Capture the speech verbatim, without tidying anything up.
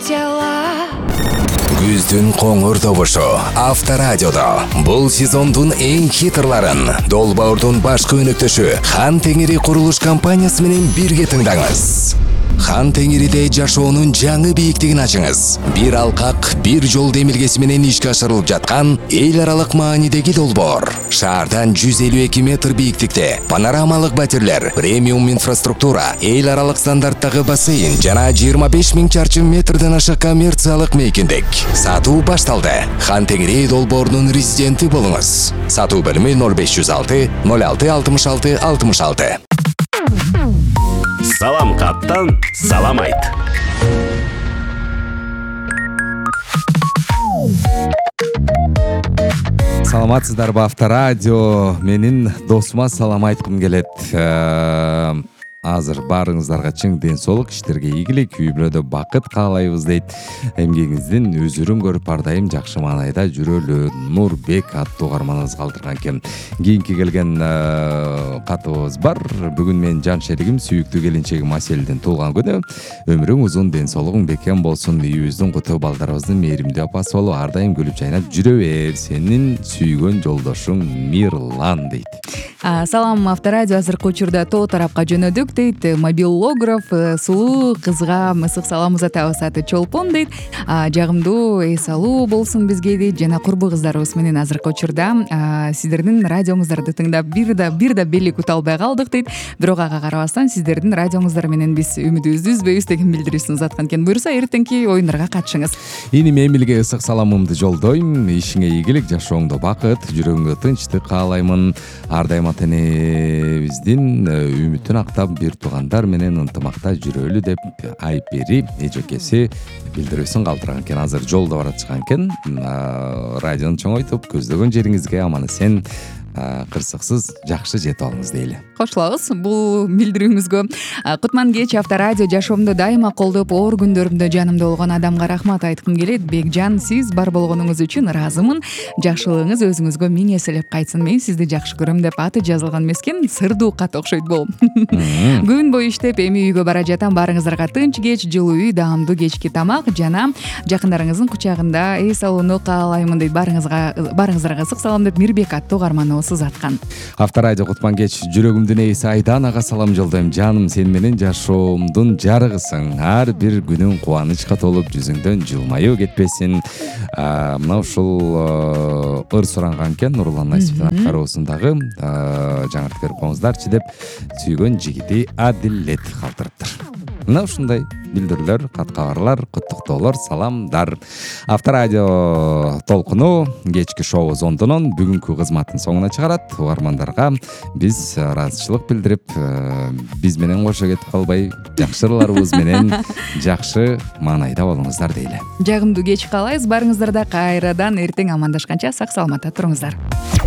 начала. Күздүн коңур добушу Авторадиодо. Бул сезондун эң хитрларын Долбоордун башкы өнөктөшү Хан Теңири курулуш компаниясы менен бирге тыңдаңыз. Хан Теңириде жашоонун жаңы бийиктигин ачыңыз. Бир алкак, бир жол демилгеси менен ишке ашырылып жаткан эл аралык маанидеги долбоор. Шаардан жүз элүү эки метр бийиктикте панорамалык батирлер, премиум инфраструктура, эл аралык стандарттагы бассейн жана жыйырма беш миң чарчы метрден ашык коммерциялык мейкиндик. Сатуу башталды. Хан Теңири долбоорунун резиденти болуңуз. Сатуу бөлүмү ноль беш жүз алты ноль алты алтымыш алты алтымыш алты. Салам каптан, салам айт. Саламатсыздарбы, Авторадио менин досума салам айткым келет. Азыр баарыңыздарга чың ден соолук, иштерге ийгилик, үй бүлөдө бакыт каалайбыз дейт. Эмгегиңиздин өзүрүн көрүп ар дайым жакшы маанайда жүрөлү. Нурбек аттуу карманыңыз калтырган экен. Кийинки келген катыбыз бар. Бүгүн менин жан шеригим, сүйүктүү келинчегим Аселдин туулган күнү. Өмүрүң узун, ден соолугуң бекем болсун. Үйүбүздүн куту, балдарыбыздын мээримдүү апасы болуп, ар дайым күлүп жайнап жүрө бер. Сенин сүйгөн жолдошуң Мирлан дейт. Салам, Авторадио азыркы учурда тоо тарапка жөнөдүк дейт. Мобилограф сулуу кызга мысык салам узатабыз, аты Чолпон дейт. Жагымдуу эс алуу болсун бизге дейт. Жана курбу кыздарыбыз менен азыркы учурда сиздердин радиоңуздарды тыңдап бир да бир да белек ута албай калдык дейт. Бирок ага карабастан сиздердин радиоңуздар менен биз үмүтүбүздү үзбөйбүз деген билдирүүсүн узаткан экен. Буюрса эртеңки оюндарга катышыңыз. Иним Эмилге ысык саламымды жолдойм. Ишиңе ийгилик, жашооңдо бакыт, жүрөгүңө тынчтык каалаймын. Ар дайым ата энебиздин үмүтүн актап бир туугандар менен ынтымакта жүрөлү деп Айпери эжекеси билдирүүсүн калтырган экен. Азыр жолдо баратышкан экен. Радиону чоңойтуп, көздөгөн жериңизге аман эсен кырсыксыз жакшы жетип алыңыз дейли. Кошулабыз бул билдирүүңүзгө. Кутман кеч, Авторадио жашоомдо дайыма колдоп, оор күндөрүмдө жанымда болгон адамга рахмат айткым келет. Бекжан, сиз бар болгонуңуз үчүн ыраазымын. Жакшылыгыңыз өзүңүзгө миң эселеп кайтсын. Мен сизди жакшы көрөм деп аты жазылган эмескен. Сырдуу кат окшойт бул. Күн бою иштеп, эми үйгө бара жатам. Барыңыздарга тынч кеч, жылуу үй, даамдуу кечки тамак жана жакындарыңыздын кучагында эс алууну каалаймын дейт. Барыңызга барыңыздарга ысык салам деп Мирбек аттуу карманыбыз узаткан. Авторадио кутман кеч, жүрөгүмдүн ээси Айданага салам жолдойм. Жаным, сен менен жашоомдун жарыгысың. Ар бир күнүң кубанычка толуп, жүзүңдөн жылмаюу кетпесин. Мына ушул ыр суранган экен Нурлан Насиптин аткаруусундагы жаңыртып берип коңуздарчы деп сүйгөн жигити Адилет калтырыптыр. Мына ушундай билдирүүлөр, кат кабарлар, куттуктоолор, саламдар. Авторадио толкуну кечки шоубуз ондонон бүгүнкү кызматтын соңуна чыгарат. Угармандарга биз ыраазычылык билдирип, биз менен кошо кетип калбай, жакшыларыбыз менен жакшы маанайда болуңуздар дейли. Жагымдуу кеч каалайбыз. Барыңыздарда кайрадан эртең амандашканча сак саламатта туруңуздар.